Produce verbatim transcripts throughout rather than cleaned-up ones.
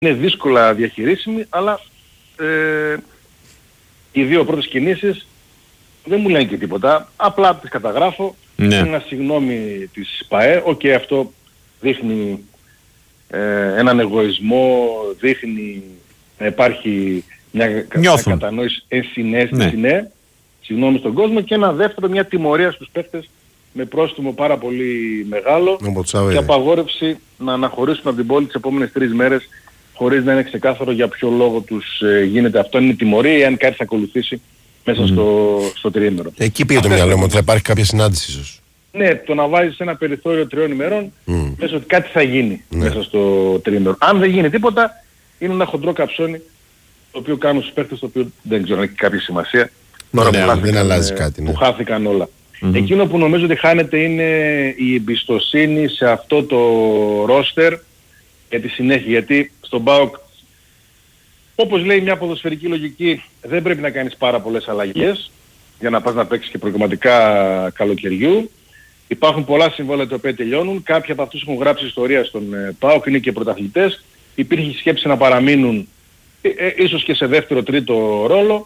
είναι δύσκολα διαχειρίσιμη, αλλά ε, οι δύο πρώτες κινήσεις δεν μου λένε και τίποτα. Απλά τις καταγράφω. Ναι. Είναι ένα συγγνώμη της ΠΑΕ. Οκ, okay, αυτό δείχνει ε, έναν εγωισμό, δείχνει να υπάρχει μια, μια κατανόηση, ενσυναίσθηση, ναι. ναι, συγγνώμη στον κόσμο, και ένα δεύτερο, μια τιμωρία στους παίχτες με πρόστιμο πάρα πολύ μεγάλο και απαγόρευση να αναχωρήσουν από την πόλη τις επόμενες τρεις μέρες χωρίς να είναι ξεκάθαρο για ποιο λόγο τους ε, γίνεται αυτό. Είναι τιμωρία ή αν κάτι θα ακολουθήσει μέσα mm. στο, στο τριήμερο. Εκεί πήγε το μυαλό μου ότι θα υπάρχει κάποια συνάντηση ίσως. Ναι, το να βάζεις ένα περιθώριο τριών ημερών mm. μέσα ότι κάτι θα γίνει ναι. μέσα στο τριήμερο. Αν δεν γίνει τίποτα, είναι ένα χοντρό καψόνι το οποίο κάνουν στους παίχτες, το οποίο δεν ξέρω αν έχει κάποια σημασία. Ναι, Τώρα ναι, που, δεν χάθηκαν, αλλάζει κάτι. Ναι. Που χάθηκαν όλα. Mm-hmm. Εκείνο που νομίζω ότι χάνεται είναι η εμπιστοσύνη σε αυτό το ρόστερ για τη συνέχεια. Γιατί στον ΠΑΟΚ, όπως λέει μια ποδοσφαιρική λογική, δεν πρέπει να κάνεις πάρα πολλές αλλαγές για να πας να παίξεις και προγραμματικά καλοκαιριού. Υπάρχουν πολλά συμβόλαια τα οποία τελειώνουν. Κάποιοι από αυτούς έχουν γράψει ιστορία στον ε, ΠΑΟΚ, είναι και πρωταθλητές. Υπήρχε σκέψη να παραμείνουν ε, ε, ίσως και σε δεύτερο τρίτο ρόλο.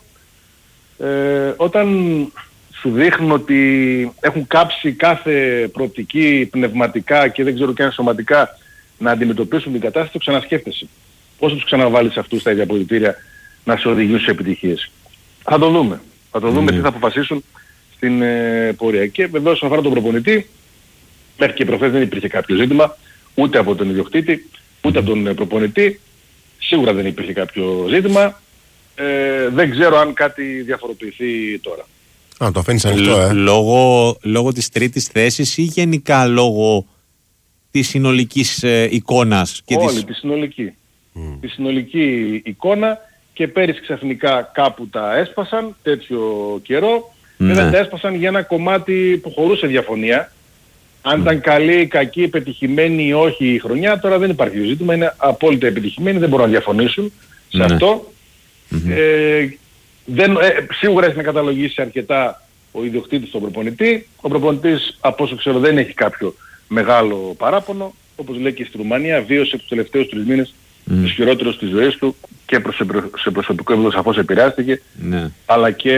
Ε, όταν σου δείχνουν ότι έχουν κάψει κάθε προοπτική πνευματικά και δεν ξέρω και αν σωματικά να αντιμετωπίσουν την κατάσταση, το ξανασκέφτεσαι. Πώς θα τους ξαναβάλεις αυτούς τα ίδια αποδυτήρια να σε οδηγήσουν σε επιτυχίες. Θα το δούμε. Θα το δούμε mm. τι θα αποφασίσουν στην ε, πορεία. Και βεβαίως όσον αφορά τον προπονητή, μέχρι και προχθές δεν υπήρχε κάποιο ζήτημα, ούτε από τον ιδιοκτήτη, ούτε από τον προπονητή. Σίγουρα δεν υπήρχε κάποιο ζήτημα. Ε, δεν ξέρω αν κάτι διαφοροποιηθεί τώρα. Α, το αφήνεις ανοιχτό, ε. Λόγω, λόγω της τρίτης θέσης ή γενικά λόγω της συνολικής ε, εικόνας? Και Όλη, της... τη συνολική. Mm. Τη συνολική εικόνα, και πέρυσι ξαφνικά κάπου τα έσπασαν τέτοιο καιρό ναι. και δεν τα έσπασαν για ένα κομμάτι που χωρούσε διαφωνία. Αν mm. ήταν καλή, κακή, πετυχημένη ή όχι η χρονιά, τώρα δεν υπάρχει ζήτημα, είναι απόλυτα επιτυχημένη, δεν μπορούν να διαφωνήσουν σε ναι. αυτό. Mm-hmm. Ε, δεν, ε, σίγουρα έχει να καταλογίσει αρκετά ο ιδιοκτήτης στον προπονητή. Ο προπονητής, από όσο ξέρω, δεν έχει κάποιο μεγάλο παράπονο. Όπως λέει και στη Ρουμανία, βίωσε τους τελευταίους τρεις μήνες mm. τους χειρότερους της ζωής του, και προς, σε προσωπικό επίπεδο σαφώς επηρεάστηκε, ναι. αλλά και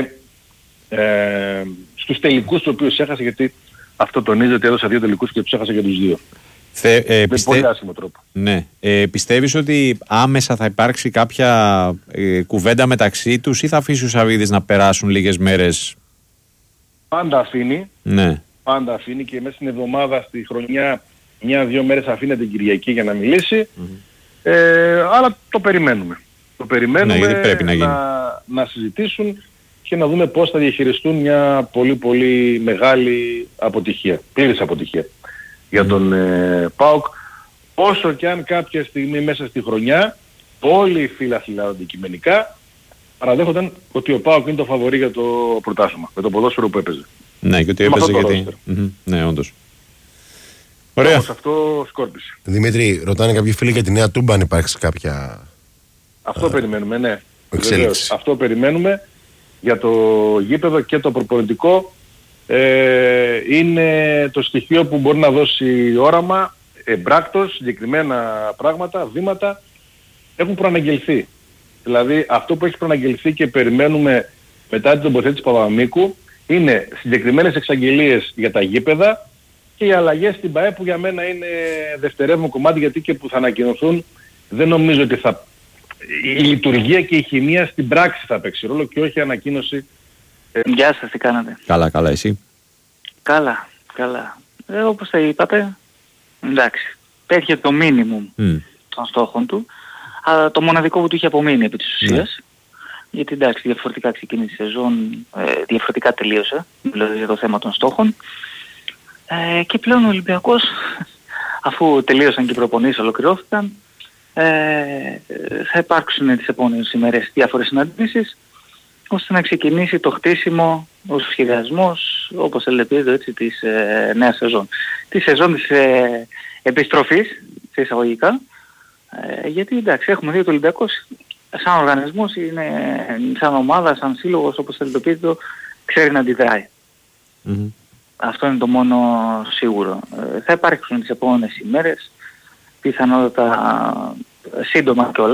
ε, στους τελικούς τους οποίους έχασε, γιατί αυτό τονίζει ότι έδωσε δύο τελικούς και τους έχασε για τους δύο. Θε, ε, με πιστε... πολύ άσχημο τρόπο. Ναι. Ε, πιστεύεις ότι άμεσα θα υπάρξει κάποια ε, κουβέντα μεταξύ τους ή θα αφήσει ο Σαββίδης να περάσουν λίγες μέρες? Πάντα αφήνει. Ναι. Πάντα αφήνει, και μέσα στην εβδομάδα, στη χρονιά, μια-δύο μέρες αφήνεται την Κυριακή για να μιλήσει. Mm-hmm. Ε, αλλά το περιμένουμε. Το περιμένουμε ναι, πρέπει να, να, να συζητήσουν και να δούμε πώς θα διαχειριστούν μια πολύ πολύ μεγάλη αποτυχία, πλήρης αποτυχία για τον ε, ΠΑΟΚ. Όσο και αν κάποια στιγμή μέσα στη χρονιά όλοι οι φίλαθλοι αντικειμενικά παραδέχονταν ότι ο ΠΑΟΚ είναι το φαβορί για το πρωτάθλημα, με το ποδόσφαιρο που έπαιζε. Ναι, και ότι έπαιζε γιατί... Mm-hmm. Ναι, όντως. Ωραία. Όμως αυτό σκόρπισε. Δημήτρη, ρωτάνε κάποιοι φίλοι για τη Νέα Τούμπα αν υπάρχει κάποια... Αυτό α, περιμένουμε, ναι. Εξέλιξη. Αυτό περιμένουμε για το γήπεδο και το προπονητικό. Ε, είναι το στοιχείο που μπορεί να δώσει όραμα, εμπράκτος, συγκεκριμένα πράγματα, βήματα έχουν προαναγγελθεί. Δηλαδή αυτό που έχει προαναγγελθεί και περιμένουμε μετά την τοποθέτηση Παπαμίκου είναι συγκεκριμένες εξαγγελίες για τα γήπεδα και οι αλλαγές στην ΠΑΕ, που για μένα είναι δευτερεύον κομμάτι, γιατί και που θα ανακοινωθούν δεν νομίζω ότι θα... η λειτουργία και η χημεία στην πράξη θα παίξει ρόλο και όχι η ανακοίνωση. Γεια σας, τι κάνατε? Καλά, καλά, εσύ? Καλά, καλά. Ε, όπως τα είπατε, εντάξει, πέτυχε το μίνιμουμ mm. των στόχων του, αλλά το μοναδικό που του είχε απομείνει επί της ουσίας, mm. γιατί εντάξει, διαφορετικά ξεκίνησε η σεζόν, ε, διαφορετικά τελείωσε, δηλαδή για το θέμα των στόχων, ε, και πλέον ο Ολυμπιακός, αφού τελείωσαν και οι προπονήσεις, ολοκληρώθηκαν, Ε, θα υπάρξουν τις επόμενες ημέρες διάφορες συναντήσεις ώστε να ξεκινήσει το χτίσιμο, ο σχεδιασμός, όπως ελπίζω έτσι, της ε, νέας σεζόν. Τη σεζόν της ε, επιστροφής, σε εισαγωγικά, ε, γιατί εντάξει, έχουμε δει ότι ο Ολυμπιακός σαν οργανισμός, είναι, σαν ομάδα, σαν σύλλογος, όπως ελπίζω, ξέρει να αντιδράει. Mm-hmm. Αυτό είναι το μόνο σίγουρο. Ε, θα υπάρξουν τις επόμενες ημέρες, πιθανότατα σύντομα κιόλας.